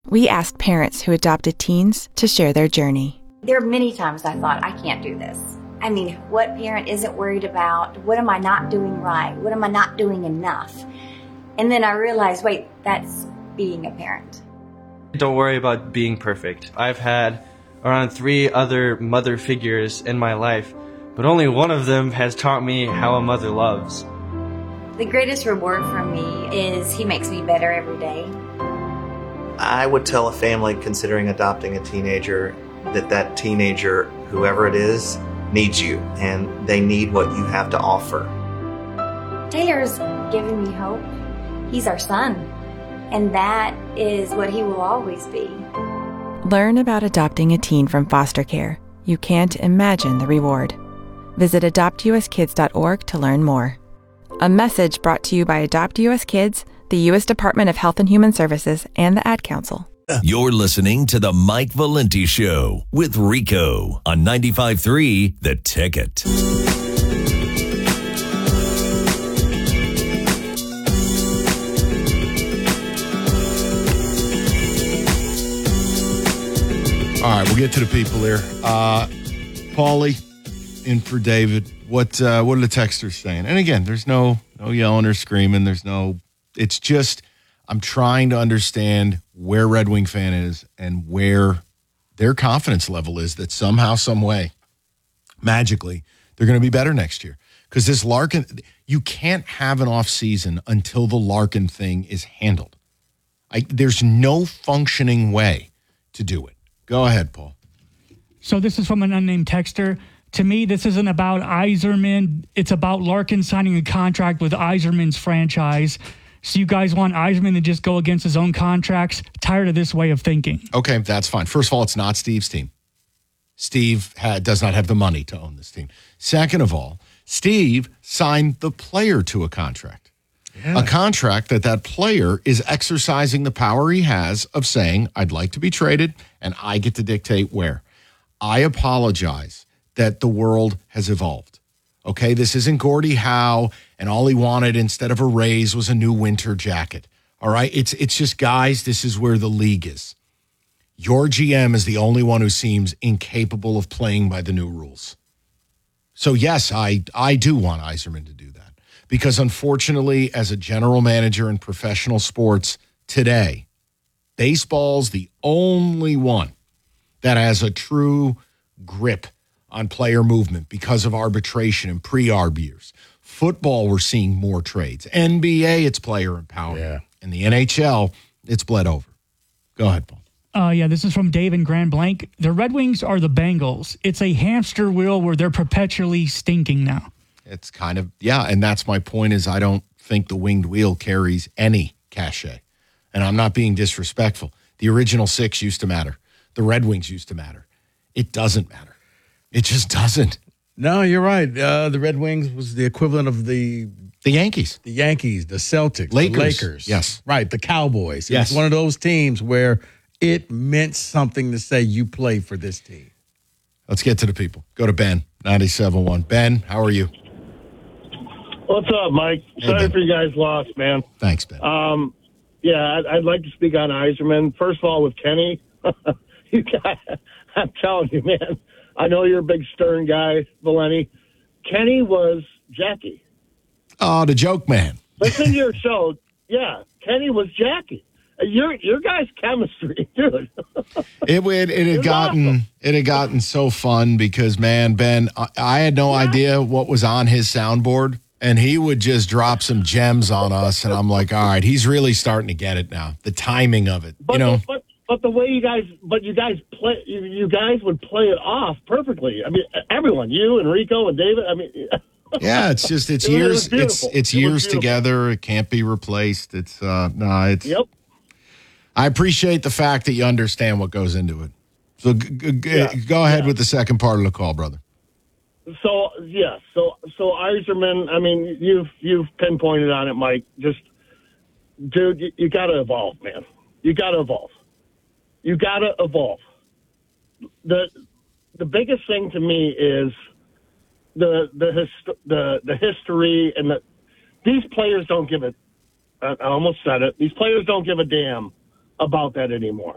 We asked parents who adopted teens to share their journey. There are many times I thought, I can't do this. I mean, what parent isn't worried about, what am I not doing right? What am I not doing enough? And then I realized, wait, that's being a parent. Don't worry about being perfect. I've had around 3 other mother figures in my life, but only one of them has taught me how a mother loves. The greatest reward for me is he makes me better every day. I would tell a family considering adopting a teenager that teenager, whoever it is, needs you, and they need what you have to offer. Taylor's given me hope. He's our son, and that is what he will always be. Learn about adopting a teen from foster care. You can't imagine the reward. Visit adoptuskids.org to learn more. A message brought to you by Adopt US Kids, the U.S. Department of Health and Human Services, and the Ad Council. You're listening to The Mike Valenti Show with Rico on 95.3 The Ticket. All right, we'll get to the people here. Paulie, in for David. What are the texters saying? And again, there's no yelling or screaming. It's just I'm trying to understand where Red Wing fan is and where their confidence level is that somehow, some way, magically, they're going to be better next year. Because this Larkin, you can't have an off season until the Larkin thing is handled. There's no functioning way to do it. Go ahead, Paul. So this is from an unnamed texter. To me, this isn't about Yzerman. It's about Larkin signing a contract with Yzerman's franchise. So you guys want Yzerman to just go against his own contracts? Tired of this way of thinking. Okay, that's fine. First of all, it's not Steve's team. Steve does not have the money to own this team. Second of all, Steve signed the player to a contract. Yeah. A contract that player is exercising the power he has of saying, I'd like to be traded, and I get to dictate where. I apologize that the world has evolved. Okay, this isn't Gordie Howe, and all he wanted instead of a raise was a new winter jacket. All right, it's just, guys, this is where the league is. Your GM is the only one who seems incapable of playing by the new rules. So, yes, I do want Yzerman to do that. Because unfortunately, as a general manager in professional sports today, baseball's the only one that has a true grip on player movement because of arbitration and pre-arb years. Football, we're seeing more trades. NBA, it's player empowerment. Yeah. And the NHL, it's bled over. Go ahead, Paul. Yeah, this is from Dave in Grand Blanc. The Red Wings are the Bengals. It's a hamster wheel where they're perpetually stinking now. It's kind of, yeah, and that's my point is I don't think the winged wheel carries any cachet. And I'm not being disrespectful. The original 6 used to matter. The Red Wings used to matter. It doesn't matter. It just doesn't. No, you're right. The Red Wings was the equivalent of the Yankees. The Yankees, the Celtics, Lakers. the Lakers. Yes. Right, the Cowboys. Yes. It's one of those teams where it meant something to say you play for this team. Let's get to the people. Go to Ben, 97.1. Ben, how are you? What's up, Mike? Hey, Sorry Ben. for you guys lost, man. Thanks, Ben. Yeah, I'd like to speak on Yzerman. First of all, with Kenny, you guys, I'm telling you, man, I know you're a big Stern guy, Valenti. Kenny was Jackie. Oh, the joke man. Listen to your show. Yeah, Kenny was Jackie. Your guys' chemistry, dude. It had gotten so fun because, man, Ben, I had no idea what was on his soundboard, and he would just drop some gems on us, and I'm like, all right, he's really starting to get it now. The timing of it, But the way you guys play, you guys would play it off perfectly. I mean, everyone, you and Rico and David. I mean, yeah, it's just it's years, it's years together. It can't be replaced. It's Yep. I appreciate the fact that you understand what goes into it. So go ahead with the second part of the call, brother. So Yzerman. I mean, you've pinpointed on it, Mike. Just, dude, you got to evolve, man. You got to evolve. You got to evolve. The biggest thing to me is the history and these players don't give a. I almost said it. These players don't give a damn about that anymore.